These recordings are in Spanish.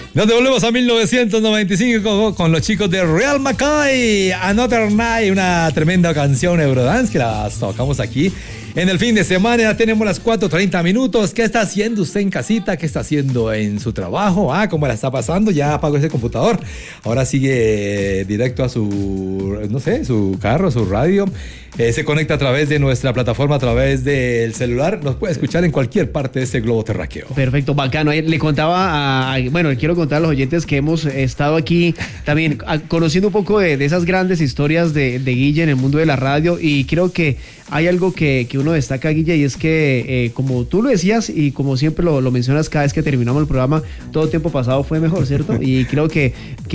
Nos devolvemos a 1995 con los chicos de Real McCoy, Another Night, una tremenda canción Eurodance que las tocamos aquí en el fin de semana. Ya tenemos las 4:30 minutos. ¿Qué está haciendo usted en casita? ¿Qué está haciendo en su trabajo? ¿Cómo la está pasando? Ya apagó ese computador. Ahora sigue directo a su, no sé, su carro, su radio. Se conecta a través de nuestra plataforma, a través del celular. Nos puede escuchar en cualquier parte de este globo terráqueo. Perfecto, bacano. Le contaba bueno, quiero contar a los oyentes que hemos estado aquí también conociendo un poco de esas grandes historias de Guille en el mundo de la radio, y creo que hay algo que uno destaca, Guille, y es que como tú lo decías y como siempre lo mencionas cada vez que terminamos el programa, todo tiempo pasado fue mejor, ¿cierto? Y creo que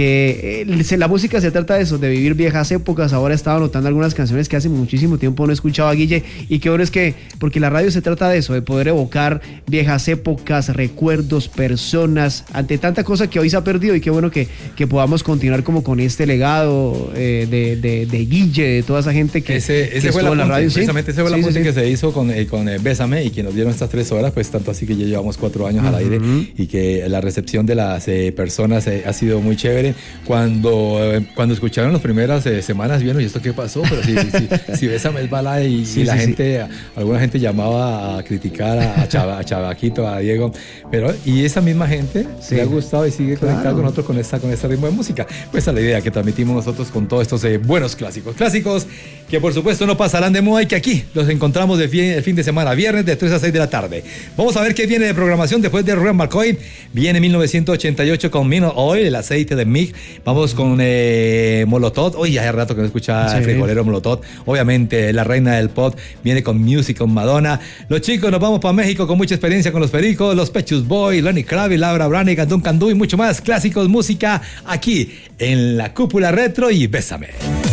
la música se trata de eso, de vivir viejas épocas. Ahora estaba anotando algunas canciones que hace muchísimo tiempo no escuchaba, Guille, y qué bueno es que, porque la radio se trata de eso, de poder evocar viejas épocas, recuerdos, personas, ante tanta cosa que hoy se ha perdido, y qué bueno que podamos continuar como con este legado de Guille, de toda esa gente que estuvo en la radio. Precisamente esa fue la música que se hizo con Bésame, y que nos dieron estas 3 horas, pues tanto así que ya llevamos 4 años al aire, y que la recepción de las personas ha sido muy chévere. Cuando escucharon las primeras semanas, vieron, ¿y esto qué pasó? Pero sí, Bésame es balada, y la gente, alguna gente llamaba a criticar a Chavaquito, a Diego, y esa misma gente le ha gustado y sigue conectada con nosotros con este ritmo de música. Pues esa es la idea que transmitimos nosotros con todos estos buenos clásicos que por supuesto no pasarán de moda, y que aquí los encontramos el fin de semana, viernes de 3 a 6 de la tarde. Vamos a ver qué viene de programación después de Real McCoy. Viene 1988 con Mineral Oil, el aceite de MIG. Vamos con Molotov. Oye, hace rato que no escucha el frijolero Molotov. Obviamente la reina del pop viene con Music, con Madonna. Los chicos nos vamos para México con mucha experiencia con los Pericos, los Pet Shop Boys, Lenny Kravitz, Laura Branigan, Duncan Du y mucho más. Clásicos, música aquí en la Cúpula Retro y Bésame.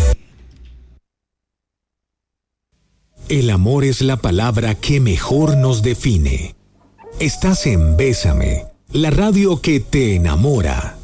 El amor es la palabra que mejor nos define. Estás en Bésame, la radio que te enamora.